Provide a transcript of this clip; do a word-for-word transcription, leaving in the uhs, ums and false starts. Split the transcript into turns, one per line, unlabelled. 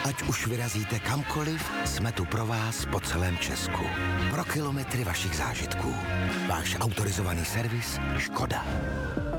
Ať už vyrazíte kamkoliv, jsme tu pro vás po celém Česku. Pro kilometry vašich zážitků. Váš autorizovaný servis Škoda.